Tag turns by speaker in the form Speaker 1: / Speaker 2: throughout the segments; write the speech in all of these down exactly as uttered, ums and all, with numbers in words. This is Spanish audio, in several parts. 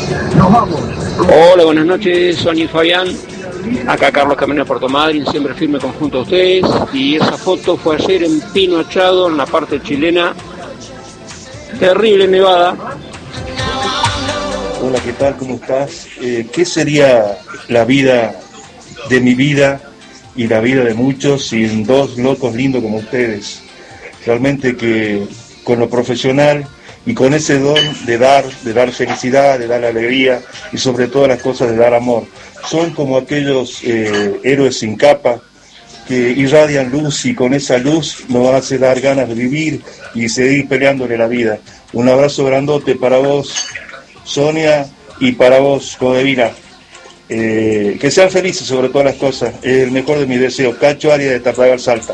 Speaker 1: Nos vamos.
Speaker 2: Hola, buenas noches, Sonia y Fabián. Acá Carlos Camino de Puerto Madryn, siempre firme conjunto a ustedes. Y esa foto fue ayer en Pino Achado, en la parte chilena. Terrible nevada.
Speaker 3: Hola, ¿qué tal? ¿Cómo estás? Eh, ¿Qué sería la vida de mi vida y la vida de muchos sin dos locos lindos como ustedes? Realmente que con lo profesional y con ese don de dar, de dar felicidad, de dar alegría y sobre todas las cosas de dar amor. Son como aquellos eh, héroes sin capa que irradian luz y con esa luz nos hace dar ganas de vivir y seguir peleándole la vida. Un abrazo grandote para vos, Sonia, y para vos, Codevina. Eh, que sean felices sobre todas las cosas. Es el mejor de mis deseos. Cacho Arias de Tartagal, Salta.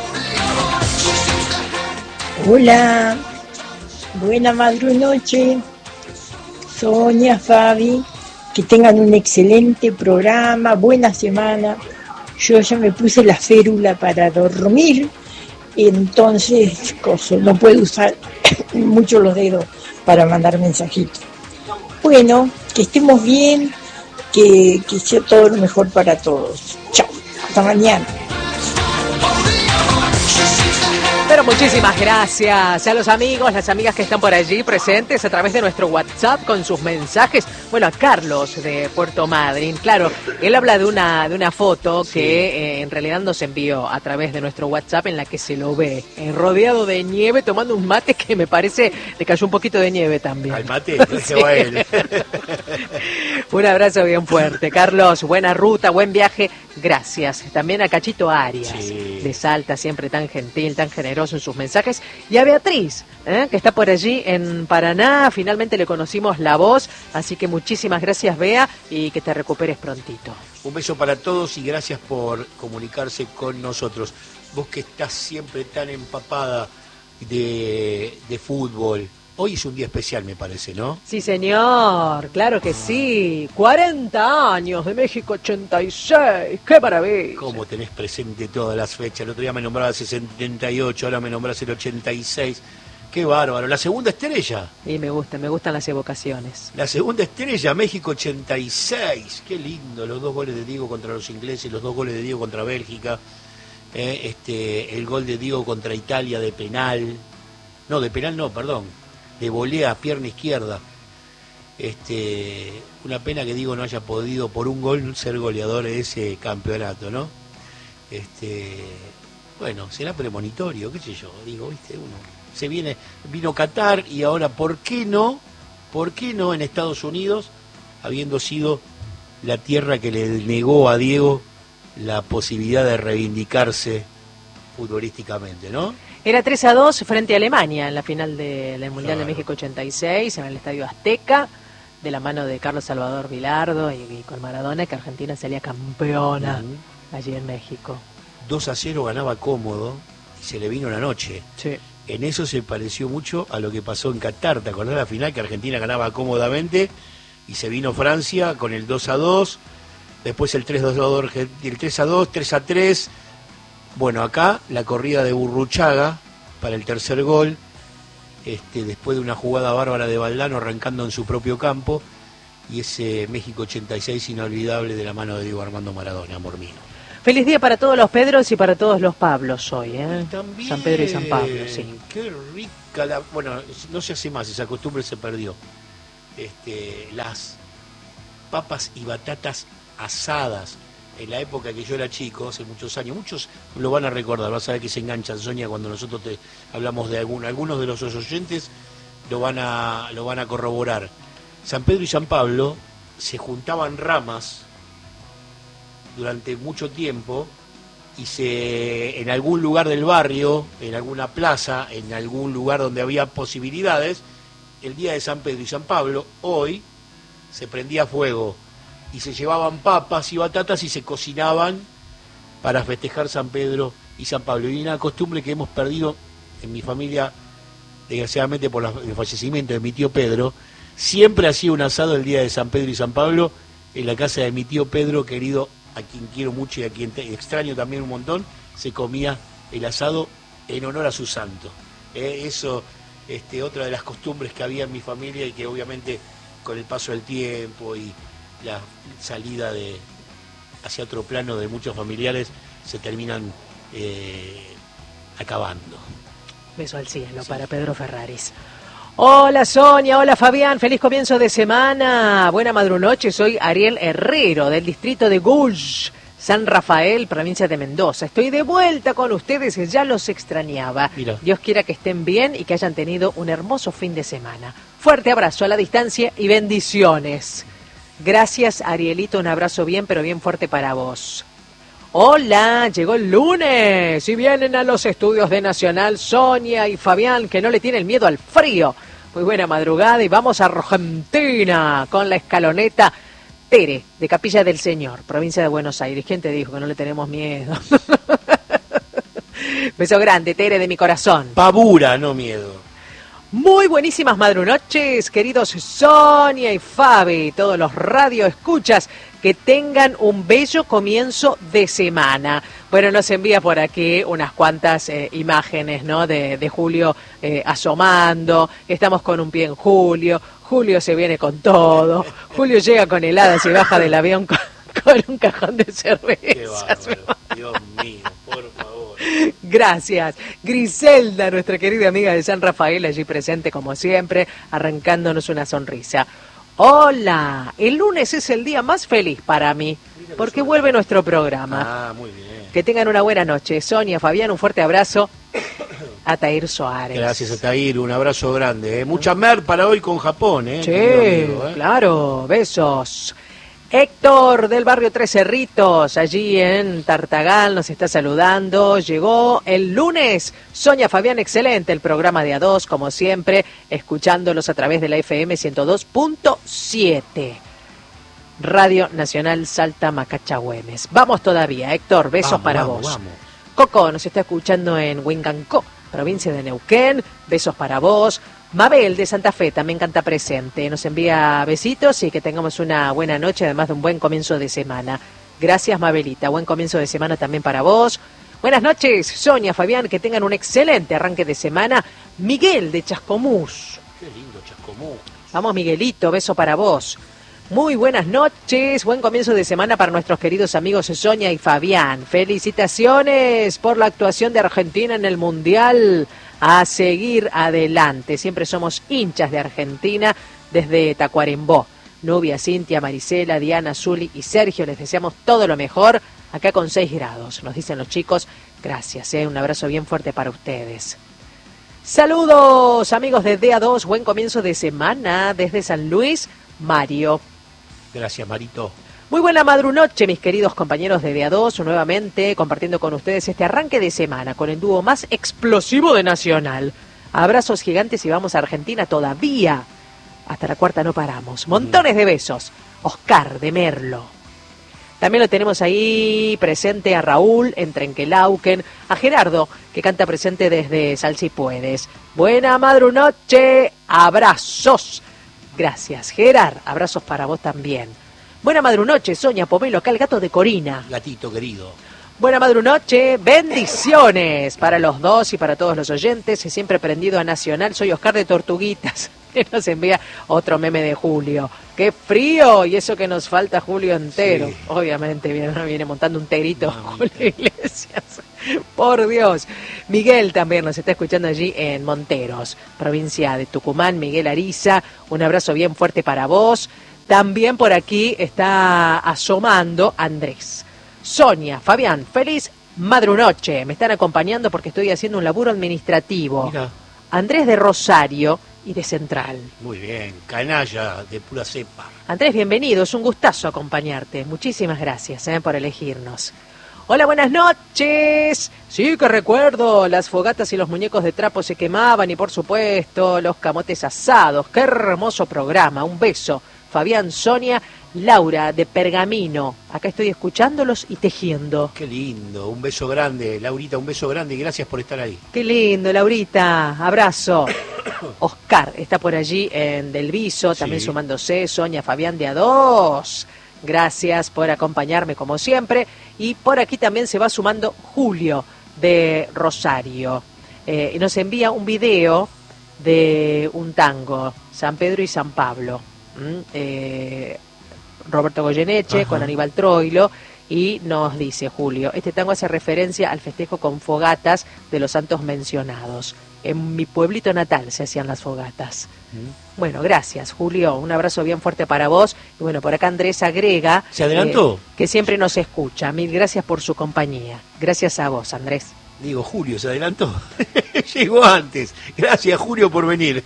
Speaker 4: Hola, buena madrunoche, Sonia, Fabi, que tengan un excelente programa, buena semana. Yo ya me puse la férula para dormir, entonces coso, no puedo usar mucho los dedos para mandar mensajitos. Bueno, que estemos bien, que, que sea todo lo mejor para todos. Chao, hasta mañana.
Speaker 5: Pero muchísimas gracias a los amigos, las amigas que están por allí presentes a través de nuestro WhatsApp con sus mensajes. Bueno, a Carlos de Puerto Madryn, claro, él habla de una de una foto que sí. eh, en realidad nos envió a través de nuestro WhatsApp en la que se lo ve eh, rodeado de nieve, tomando un mate que me parece le cayó un poquito de nieve también.
Speaker 6: Al mate, no se va él.
Speaker 5: Un abrazo bien fuerte, Carlos, buena ruta, buen viaje, gracias. También a Cachito Arias, sí. de Salta, siempre tan gentil, tan generoso en sus mensajes, y a Beatriz, ¿eh? que está por allí en Paraná. Finalmente le conocimos la voz, así que muchísimas gracias, Bea, y que te recuperes prontito.
Speaker 6: Un beso para todos y gracias por comunicarse con nosotros. Vos que estás siempre tan empapada de, de fútbol. Hoy es un día especial, me parece, ¿no?
Speaker 5: Sí, señor, claro que sí. cuarenta años de México ochenta y seis, ¡qué maravilla!
Speaker 6: ¿Cómo tenés presente todas las fechas? El otro día me nombrabas el setenta y ocho, ahora me nombrás el ochenta y seis. ¡Qué bárbaro! La segunda estrella.
Speaker 5: Y me gusta, me gustan las evocaciones.
Speaker 6: La segunda estrella, México ochenta y seis. ¡Qué lindo! Los dos goles de Diego contra los ingleses, los dos goles de Diego contra Bélgica. Eh, este, el gol de Diego contra Italia de penal. No, de penal no, perdón. De volea a pierna izquierda. Este, una pena que Diego no haya podido por un gol ser goleador de ese campeonato, ¿no? Este, bueno, será premonitorio, qué sé yo, digo, viste, uno se viene, vino Qatar y ahora, ¿por qué no? ¿Por qué no en Estados Unidos, habiendo sido la tierra que le negó a Diego la posibilidad de reivindicarse futbolísticamente, ¿no?
Speaker 5: Era tres a dos frente a Alemania en la final del de Mundial claro. de México ochenta y seis, en el Estadio Azteca, de la mano de Carlos Salvador Vilardo y, y con Maradona, que Argentina salía campeona uh-huh. allí en México.
Speaker 6: dos a cero ganaba cómodo y se le vino la noche.
Speaker 5: Sí.
Speaker 6: En eso se pareció mucho a lo que pasó en Qatar. ¿Te acordás la final que Argentina ganaba cómodamente y se vino Francia con el dos a dos, después el tres a dos, el tres a dos, tres a tres. Bueno, acá la corrida de Burruchaga para el tercer gol, este, después de una jugada bárbara de Valdano arrancando en su propio campo, y ese México ochenta y seis inolvidable de la mano de Diego Armando Maradona, amor mío.
Speaker 5: Feliz día para todos los Pedros y para todos los Pablos hoy, ¿eh?
Speaker 6: También,
Speaker 5: San Pedro y San Pablo, sí.
Speaker 6: Qué rica la... Bueno, no se hace más, esa costumbre se perdió. Este, las papas y batatas asadas. En la época que yo era chico, hace muchos años, muchos lo van a recordar, vas a ver que se enganchan, Sonia, cuando nosotros te hablamos de alguno, algunos de los oyentes lo van a lo van a corroborar. San Pedro y San Pablo se juntaban ramas durante mucho tiempo y se en algún lugar del barrio, en alguna plaza, en algún lugar donde había posibilidades, el día de San Pedro y San Pablo, hoy se prendía fuego y se llevaban papas y batatas y se cocinaban para festejar San Pedro y San Pablo. Y una costumbre que hemos perdido en mi familia, desgraciadamente por el fallecimiento de mi tío Pedro, siempre hacía un asado el día de San Pedro y San Pablo en la casa de mi tío Pedro, querido, a quien quiero mucho y a quien te, extraño también un montón. Se comía el asado en honor a su santo. Eh, eso, este, otra de las costumbres que había en mi familia y que obviamente con el paso del tiempo y la salida de hacia otro plano de muchos familiares se terminan eh, acabando.
Speaker 5: Beso al cielo sí. Para Pedro Ferraris. Hola Sonia, hola Fabián, feliz comienzo de semana, buena madrunoche, soy Ariel Herrero del distrito de Gush, San Rafael, provincia de Mendoza. Estoy de vuelta con ustedes, ya los extrañaba. Mira. Dios quiera que estén bien y que hayan tenido un hermoso fin de semana. Fuerte abrazo a la distancia y bendiciones. Gracias Arielito, un abrazo bien pero bien fuerte para vos. Hola, llegó el lunes y vienen a los estudios de Nacional Sonia y Fabián, que no le tienen miedo al frío. Muy buena madrugada y vamos a Argentina con la escaloneta Tere, de Capilla del Señor, provincia de Buenos Aires. ¿Quién te dijo que no le tenemos miedo? Beso grande, Tere, de mi corazón.
Speaker 6: Pavura, no miedo.
Speaker 5: Muy buenísimas madrunoches, queridos Sonia y Fabi, todos los radioescuchas, que tengan un bello comienzo de semana. Bueno, nos envía por aquí unas cuantas eh, imágenes, ¿no? De, de Julio eh, asomando, estamos con un pie en Julio, Julio se viene con todo, Julio llega con heladas y baja del avión con, con un cajón de cervezas.
Speaker 6: Qué bárbaro, Dios mío, por favor.
Speaker 5: Gracias. Griselda, nuestra querida amiga de San Rafael, allí presente como siempre, arrancándonos una sonrisa. Hola, el lunes es el día más feliz para mí, porque vuelve nuestro programa.
Speaker 6: Ah, muy bien.
Speaker 5: Que tengan una buena noche. Sonia, Fabián, un fuerte abrazo. Atair Soares.
Speaker 6: Gracias, Atair, un abrazo grande. ¿eh? Mucha mer para hoy con Japón, ¿eh?
Speaker 5: Sí,
Speaker 6: amigo, ¿eh?
Speaker 5: Claro, besos. Héctor del barrio Tres Cerritos, allí en Tartagal, nos está saludando. Llegó el lunes. Sonia, Fabián, excelente el programa de A dos, como siempre, escuchándolos a través de la F M ciento dos punto siete. Radio Nacional Salta Macachagüemes. Vamos todavía, Héctor, besos
Speaker 6: vamos,
Speaker 5: para
Speaker 6: vamos,
Speaker 5: vos.
Speaker 6: Vamos.
Speaker 5: Coco nos está escuchando en Huincancó, provincia de Neuquén. Besos para vos. Mabel de Santa Fe también canta presente. Nos envía besitos y que tengamos una buena noche, además de un buen comienzo de semana. Gracias, Mabelita. Buen comienzo de semana también para vos. Buenas noches, Sonia, Fabián, que tengan un excelente arranque de semana. Miguel de Chascomús.
Speaker 6: Qué lindo Chascomús.
Speaker 5: Vamos, Miguelito, beso para vos. Muy buenas noches, buen comienzo de semana para nuestros queridos amigos Sonia y Fabián. Felicitaciones por la actuación de Argentina en el Mundial. A seguir adelante, siempre somos hinchas de Argentina desde Tacuarembó. Nubia, Cintia, Marisela, Diana, Zuli y Sergio, les deseamos todo lo mejor, acá con seis grados, nos dicen los chicos. Gracias, ¿eh? Un abrazo bien fuerte para ustedes. Saludos amigos de D A dos, buen comienzo de semana desde San Luis, Mario.
Speaker 6: Gracias, Marito.
Speaker 5: Muy buena madrunoche, mis queridos compañeros de D A dos, nuevamente compartiendo con ustedes este arranque de semana con el dúo más explosivo de Nacional. Abrazos gigantes y vamos a Argentina todavía. Hasta la cuarta no paramos. Montones de besos. Oscar de Merlo. También lo tenemos ahí presente a Raúl en Trenquelauquen, a Gerardo, que canta presente desde Sal Si Puedes. Buena madrunoche, abrazos. Gracias, Gerard. Abrazos para vos también. Buena madrunoche, Sonia, Pomelo, acá el gato de Corina.
Speaker 6: Gatito querido.
Speaker 5: Buena madrunoche, bendiciones para los dos y para todos los oyentes. Siempre prendido a Nacional, soy Oscar de Tortuguitas. Que nos envía otro meme de Julio. ¡Qué frío! Y eso que nos falta Julio entero. Sí. Obviamente viene, viene montando un terito Julio Iglesias. Por Dios. Miguel también nos está escuchando allí en Monteros, provincia de Tucumán. Miguel Ariza, un abrazo bien fuerte para vos. También por aquí está asomando Andrés. Sonia, Fabián, feliz madrunoche. Me están acompañando porque estoy haciendo un laburo administrativo. Mira. Andrés de Rosario y de Central.
Speaker 6: Muy bien, canalla de pura cepa.
Speaker 5: Andrés, bienvenido, es un gustazo acompañarte. Muchísimas gracias eh, por elegirnos. Hola, buenas noches. Sí que recuerdo, las fogatas y los muñecos de trapo se quemaban y por supuesto los camotes asados. Qué hermoso programa, un beso. Fabián, Sonia, Laura de Pergamino. Acá estoy escuchándolos y tejiendo.
Speaker 6: Qué lindo, un beso grande, Laurita, un beso grande y gracias por estar ahí.
Speaker 5: Qué lindo, Laurita, abrazo. Oscar está por allí en Del Viso, también sí. Sumándose, Sonia, Fabián de A dos. Gracias por acompañarme como siempre. Y por aquí también se va sumando Julio de Rosario. Eh, y nos envía un video de un tango, San Pedro y San Pablo. ¿Mm? Eh, Roberto Goyeneche,
Speaker 6: Ajá.
Speaker 5: con Aníbal Troilo, y nos dice Julio, este tango hace referencia al festejo con fogatas de los santos mencionados. En mi pueblito natal se hacían las fogatas. ¿Mm? Bueno, gracias Julio, un abrazo bien fuerte para vos. Y bueno, por acá Andrés agrega...
Speaker 6: ¿Se adelantó?
Speaker 5: Eh, que siempre nos escucha. Mil gracias por su compañía. Gracias a vos, Andrés.
Speaker 6: Digo, Julio, ¿se adelantó? Llegó antes. Gracias, Julio, por venir.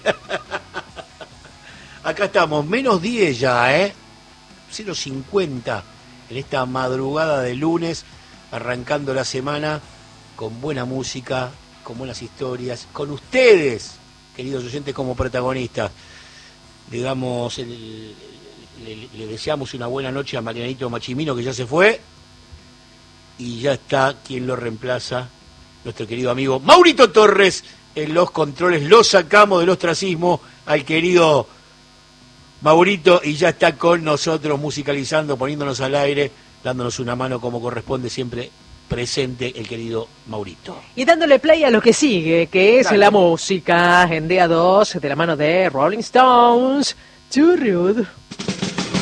Speaker 6: Acá estamos, menos diez ya, ¿eh? cero cincuenta en esta madrugada de lunes, arrancando la semana con buena música, con buenas historias, con ustedes, queridos oyentes, como protagonistas. Le damos, el, le, le deseamos una buena noche a Marianito Machimino, que ya se fue, y ya está quien lo reemplaza, nuestro querido amigo Maurito Torres, en los controles. Lo sacamos del ostracismo al querido Maurito y ya está con nosotros musicalizando, poniéndonos al aire, dándonos una mano como corresponde, siempre presente el querido Maurito.
Speaker 5: Y dándole play a lo que sigue, que es
Speaker 6: Dale.
Speaker 5: la música en D A dos, de la mano de Rolling Stones, Too Rude.